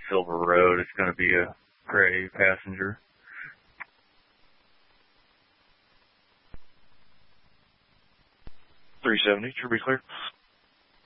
Silver Road. It's going to be a gray passenger. 370, should be clear.